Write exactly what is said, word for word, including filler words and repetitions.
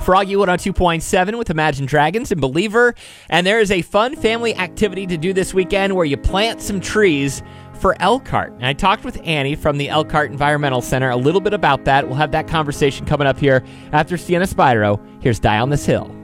Froggy one oh two point seven with Imagine Dragons and Believer. And there is a fun family activity to do this weekend where you plant some trees for Elkhart. And I talked with Annie from the Elkhart Environmental Center a little bit about that. We'll have that conversation coming up here after Sienna Spyro. Here's Die on This Hill.